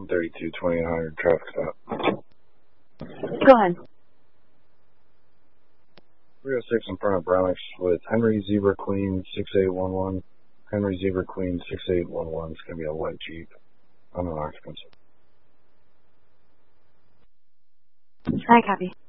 132 2800 traffic stop. Go ahead. 306 in front of Brownix with Henry Zebra Queen 6811. Henry Zebra Queen 6811. It's going to be a white Jeep. Unknown occupancy. I copy.